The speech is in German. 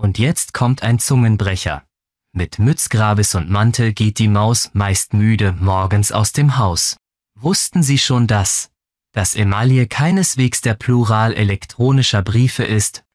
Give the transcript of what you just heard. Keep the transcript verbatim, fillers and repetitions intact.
Und jetzt kommt ein Zungenbrecher. Mit Mützgravis und Mantel geht die Maus, meist müde, morgens aus dem Haus. Wussten Sie schon das? Dass Emaille keineswegs der Plural elektronischer Briefe ist,